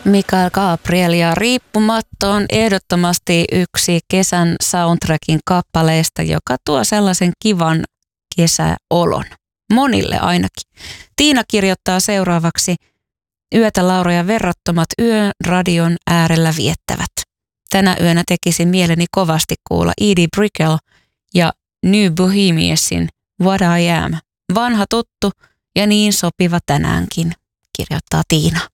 Michael Gabriel ja Riippumatto on ehdottomasti yksi kesän soundtrackin kappaleista, joka tuo sellaisen kivan kesäolon. Monille ainakin. Tiina kirjoittaa seuraavaksi: yötä Laura ja verrattomat yön radion äärellä viettävät. Tänä yönä tekisi mieleni kovasti kuulla Edie Brickell ja New Bohemiansin What I Am. Vanha tuttu ja niin sopiva tänäänkin, kirjoittaa Tiina.